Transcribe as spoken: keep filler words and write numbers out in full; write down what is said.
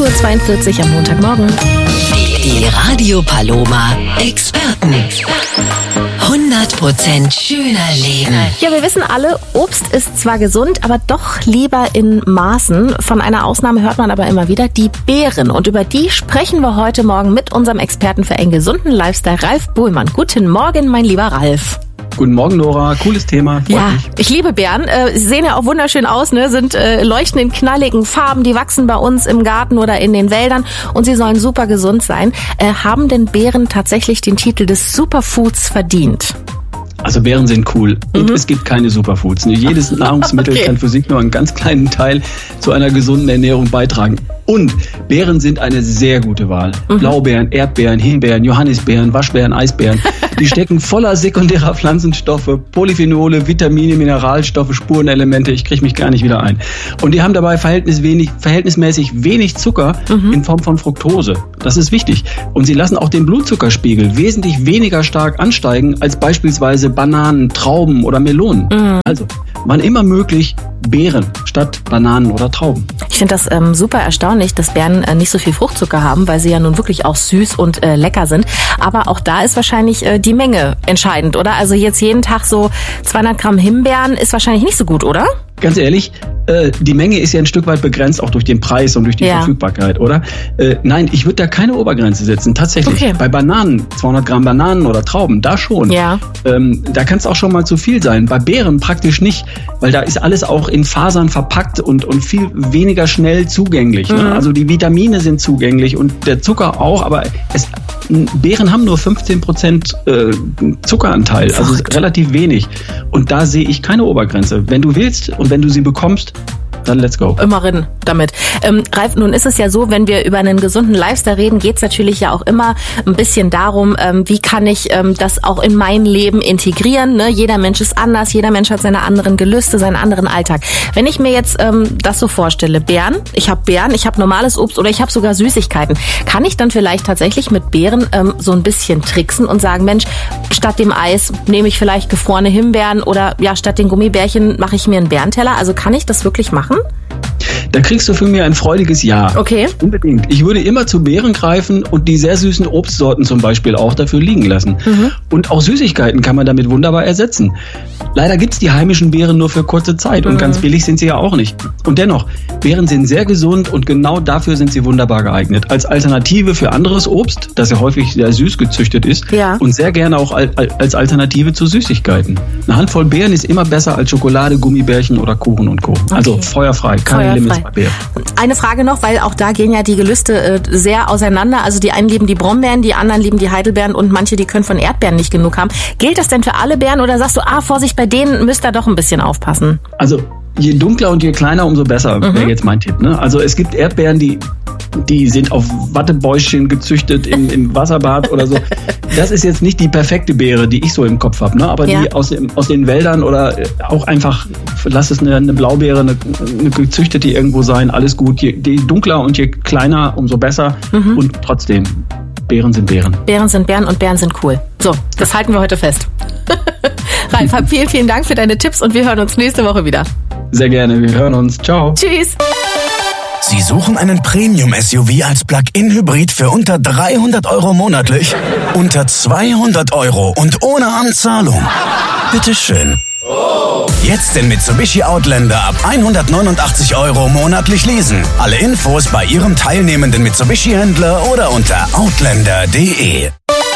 Uhr zweiundvierzig am Montagmorgen. Die Radio Paloma Experten. hundert Prozent schöner Leben. Ja, wir wissen alle, Obst ist zwar gesund, aber doch lieber in Maßen. Von einer Ausnahme hört man aber immer wieder, die Beeren. Und über die sprechen wir heute Morgen mit unserem Experten für einen gesunden Lifestyle, Ralf Bohlmann. Guten Morgen, mein lieber Ralf. Guten Morgen, Nora. Cooles Thema. Freut ja, mich. Ich liebe Beeren. Äh, sie sehen ja auch wunderschön aus, ne? Sind äh, leuchten in knalligen Farben. Die wachsen bei uns im Garten oder in den Wäldern und sie sollen super gesund sein. Äh, haben denn Beeren tatsächlich den Titel des Superfoods verdient? Also Beeren sind cool und Mhm. es gibt keine Superfoods. Nicht jedes Nahrungsmittel Okay. kann für sich nur einen ganz kleinen Teil zu einer gesunden Ernährung beitragen. Und Beeren sind eine sehr gute Wahl. Mhm. Blaubeeren, Erdbeeren, Himbeeren, Johannisbeeren, Waschbeeren, Eisbeeren. Die stecken voller sekundärer Pflanzenstoffe, Polyphenole, Vitamine, Mineralstoffe, Spurenelemente. Ich kriege mich gar nicht wieder ein. Und die haben dabei verhältnis wenig, verhältnismäßig wenig Zucker Mhm. in Form von Fructose. Das ist wichtig. Und sie lassen auch den Blutzuckerspiegel wesentlich weniger stark ansteigen als beispielsweise Bananen, Trauben oder Melonen. Mhm. Also, wann immer möglich, Beeren statt Bananen oder Trauben. Ich finde das ähm, super erstaunlich, dass Beeren äh, nicht so viel Fruchtzucker haben, weil sie ja nun wirklich auch süß und äh, lecker sind. Aber auch da ist wahrscheinlich äh, die Menge entscheidend, oder? Also jetzt jeden Tag so zweihundert Gramm Himbeeren ist wahrscheinlich nicht so gut, oder? Ganz ehrlich, äh, die Menge ist ja ein Stück weit begrenzt, auch durch den Preis und durch die Ja. Verfügbarkeit, oder? Äh, nein, ich würde da keine Obergrenze setzen, tatsächlich. Okay. Bei Bananen, zweihundert Gramm Bananen oder Trauben, da schon. Ja. Ähm, da kann es auch schon mal zu viel sein. Bei Beeren praktisch nicht, weil da ist alles auch in Fasern verpackt und, und viel weniger schnell zugänglich. Mhm. Ne? Also die Vitamine sind zugänglich und der Zucker auch, aber es, Beeren haben nur fünfzehn Prozent äh, Zuckeranteil, also Verrückt. relativ wenig. Und da sehe ich keine Obergrenze. Wenn du willst und wenn du sie bekommst, dann let's go. Immerhin damit. Ähm, Ralf, nun ist es ja so, wenn wir über einen gesunden Lifestyle reden, geht es natürlich ja auch immer ein bisschen darum, ähm, wie kann ich ähm, das auch in mein Leben integrieren. Ne? Jeder Mensch ist anders, jeder Mensch hat seine anderen Gelüste, seinen anderen Alltag. Wenn ich mir jetzt ähm, das so vorstelle, Beeren, ich habe Beeren, ich habe normales Obst oder ich habe sogar Süßigkeiten, kann ich dann vielleicht tatsächlich mit Beeren ähm, so ein bisschen tricksen und sagen, Mensch, statt dem Eis nehme ich vielleicht gefrorene Himbeeren oder ja, statt den Gummibärchen mache ich mir einen Beerenteller. Also kann ich das wirklich machen? Da kriegst du von mir ein freudiges Ja. Okay. Unbedingt. Ich würde immer zu Beeren greifen und die sehr süßen Obstsorten zum Beispiel auch dafür liegen lassen. Mhm. Und auch Süßigkeiten kann man damit wunderbar ersetzen. Leider gibt's die heimischen Beeren nur für kurze Zeit und Mhm. ganz billig sind sie ja auch nicht. Und dennoch, Beeren sind sehr gesund und genau dafür sind sie wunderbar geeignet. Als Alternative für anderes Obst, das ja häufig sehr süß gezüchtet ist Ja. und sehr gerne auch al- al- als Alternative zu Süßigkeiten. Eine Handvoll Beeren ist immer besser als Schokolade, Gummibärchen oder Kuchen und Co. Also feuerfrei, keine Feuerfrei. Limits bei Beeren. Eine Frage noch, weil auch da gehen ja die Gelüste äh, sehr auseinander. Also die einen lieben die Brombeeren, die anderen lieben die Heidelbeeren und manche, die können von Erdbeeren nicht genug haben. Gilt das denn für alle Beeren oder sagst du, ah, Vorsicht, bei denen müsst ihr doch ein bisschen aufpassen? Also je dunkler und je kleiner, umso besser, Mhm. wäre jetzt mein Tipp. Ne? Also es gibt Erdbeeren, die, die sind auf Wattebäuschen gezüchtet im, im Wasserbad oder so. Das ist jetzt nicht die perfekte Beere, die ich so im Kopf habe. Ne? Aber Ja. die aus, dem, aus den Wäldern oder äh, auch einfach, lass es eine, eine Blaubeere, eine, eine gezüchtete irgendwo sein, alles gut. Je, je dunkler und je kleiner, umso besser. Mhm. Und trotzdem, Beeren sind Beeren. Beeren sind Beeren und Beeren sind cool. So, das halten wir heute fest. Ralf, vielen, vielen Dank für deine Tipps und wir hören uns nächste Woche wieder. Sehr gerne, wir hören uns. Ciao. Tschüss. Sie suchen einen Premium-S U V als Plug-in-Hybrid für unter dreihundert Euro monatlich? Unter zweihundert Euro und ohne Anzahlung? Bitteschön. Jetzt den Mitsubishi Outlander ab hundertneunundachtzig Euro monatlich leasen. Alle Infos bei Ihrem teilnehmenden Mitsubishi-Händler oder unter outlander punkt de.